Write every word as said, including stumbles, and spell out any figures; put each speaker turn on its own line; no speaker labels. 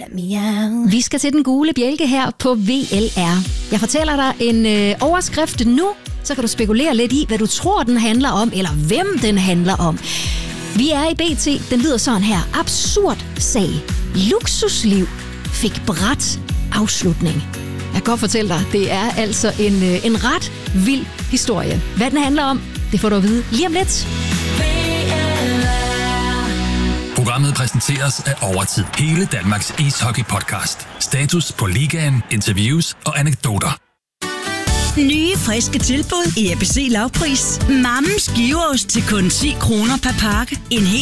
Vi skal til den gule bjælke her på V L R. Jeg fortæller dig en øh, overskrift nu, så kan du spekulere lidt i, hvad du tror, den handler om, eller hvem den handler om. Vi er i B T, den lyder sådan her. Absurd sag. Luksusliv fik brat afslutning. Jeg kan godt fortælle dig, det er altså en, øh, en ret vild historie. Hvad den handler om, det får du at vide lige om lidt.
Programmet præsenteres af Overtid. Hele Danmarks ishockey-podcast. Status på ligaen, interviews og anekdoter.
Nye, friske tilbud i A B C Lavpris. Mammens giveost til kun ti kroner per pakke. En hel